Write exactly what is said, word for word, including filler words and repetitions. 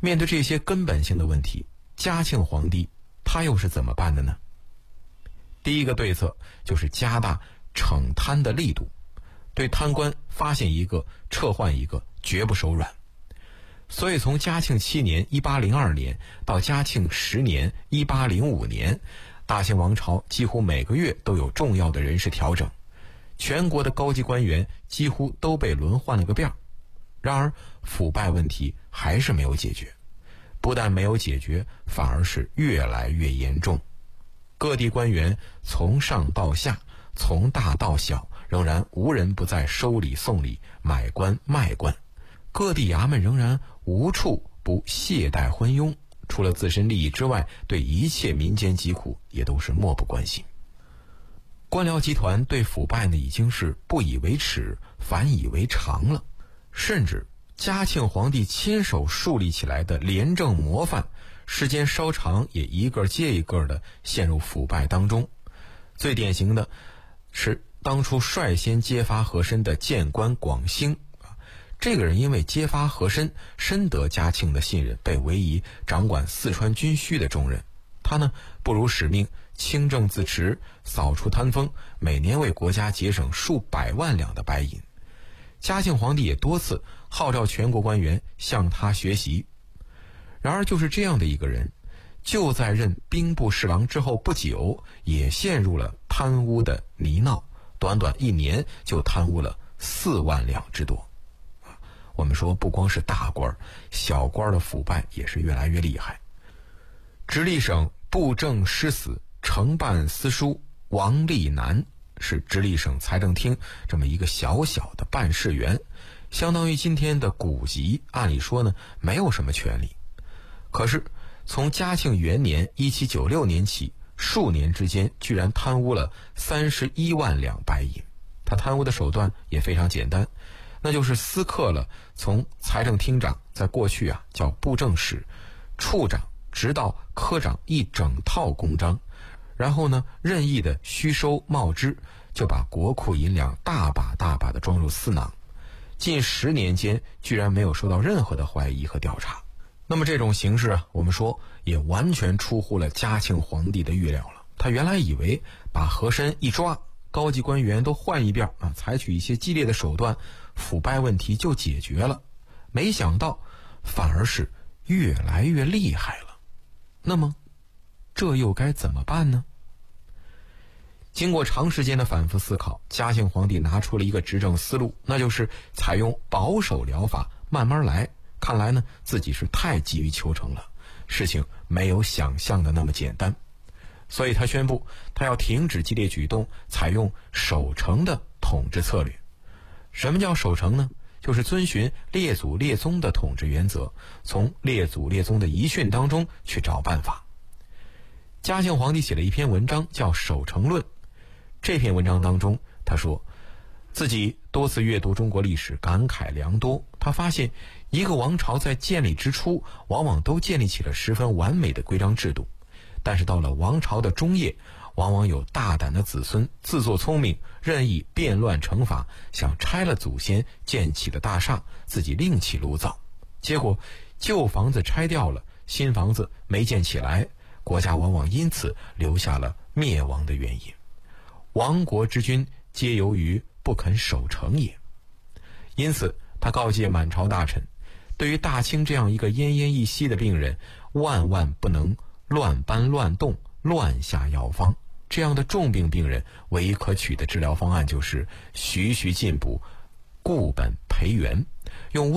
面对这些根本性的问题，嘉庆皇帝他又是怎么办的呢？第一个对策就是加大惩贪的力度，对贪官发现一个撤换一个，绝不手软。所以从嘉庆七年一八零二年到嘉庆十年一八零五年，大清王朝几乎每个月都有重要的人事调整，全国的高级官员几乎都被轮换了个遍。然而腐败问题还是没有解决，不但没有解决，反而是越来越严重。各地官员从上到下，从大到小，仍然无人不在收礼送礼，买官卖官。各地衙门仍然无处不懈怠昏庸，除了自身利益之外，对一切民间疾苦也都是漠不关心。官僚集团对腐败呢，已经是不以为耻，反以为常了。甚至嘉庆皇帝亲手树立起来的廉政模范，时间稍长也一个接一个的陷入腐败当中。最典型的是当初率先揭发和珅的谏官广兴，这个人因为揭发和珅，深得嘉庆的信任，被委以掌管四川军需的重任。他呢，不辱使命，清正自持，扫除贪风，每年为国家节省数百万两的白银。嘉庆皇帝也多次号召全国官员向他学习。然而就是这样的一个人，就在任兵部侍郎之后不久，也陷入了贪污的泥淖，短短一年就贪污了四万两之多。我们说不光是大官，小官的腐败也是越来越厉害。直隶省布政司司承办司书王立南是直隶省财政厅这么一个小小的办事员，相当于今天的股级，按理说呢没有什么权利。可是从嘉庆元年一七九六年起，数年之间居然贪污了三十一万两白银。他贪污的手段也非常简单，那就是私刻了从财政厅长，在过去啊叫布政使，处长直到科长一整套公章，然后呢任意的虚收冒支，就把国库银两大把大把的装入私囊。近十年间居然没有受到任何的怀疑和调查。那么这种形式啊，我们说也完全出乎了嘉庆皇帝的预料了。他原来以为把和珅一抓，高级官员都换一遍啊，采取一些激烈的手段，腐败问题就解决了。没想到反而是越来越厉害了。那么这又该怎么办呢？经过长时间的反复思考，嘉庆皇帝拿出了一个执政思路，那就是采用保守疗法，慢慢来。看来呢，自己是太急于求成了，事情没有想象的那么简单。所以他宣布，他要停止激烈举动，采用守成的统治策略。什么叫守成呢？就是遵循列祖列宗的统治原则，从列祖列宗的遗训当中去找办法。嘉庆皇帝写了一篇文章叫《守成论》，这篇文章当中他说，自己多次阅读中国历史，感慨良多。他发现一个王朝在建立之初，往往都建立起了十分完美的规章制度，但是到了王朝的中叶，往往有大胆的子孙自作聪明，任意变乱惩罚，想拆了祖先建起的大厦，自己另起炉灶。结果旧房子拆掉了，新房子没建起来，国家往往因此留下了灭亡的原因。亡国之君皆由于不肯守成也。因此他告诫满朝大臣，对于大清这样一个奄奄一息的病人，万万不能乱搬乱动，乱下药方。这样的重病病人，唯一可取的治疗方案就是徐徐进补，固本培元，用